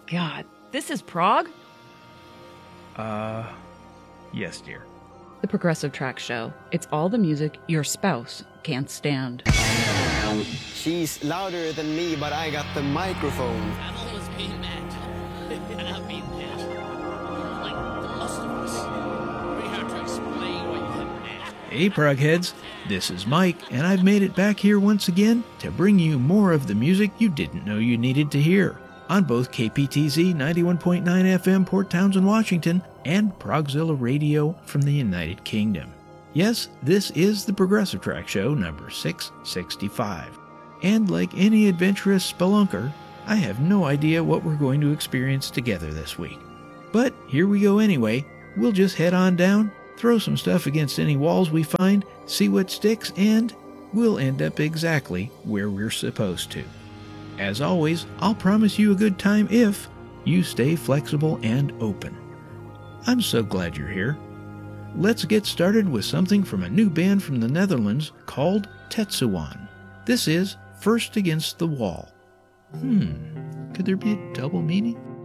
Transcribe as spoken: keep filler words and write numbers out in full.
God, this is Prague? Uh, yes, dear. The Progressive Track Show. It's all the music your spouse can't stand. She's louder than me, but I got the microphone. I've always been mad. And I've been mad. Like the most of us. Very hard to explain why you have mad. Hey, Progheads. This is Mike, and I've made it back here once again to bring you more of the music you didn't know you needed to hear on both K P T Z ninety-one point nine F M Port Townsend, Washington, and Progzilla Radio from the United Kingdom. Yes, this is the Progressive Track Show number six sixty-five. And like any adventurous spelunker, I have no idea what we're going to experience together this week. But here we go anyway. We'll just head on down, throw some stuff against any walls we find, see what sticks, and we'll end up exactly where we're supposed to. As always, I'll promise you a good time if you stay flexible and open. I'm so glad you're here. Let's get started with something from a new band from the Netherlands called Tetsuwan. This is First Against the Wall. Hmm, could there be a double meaning?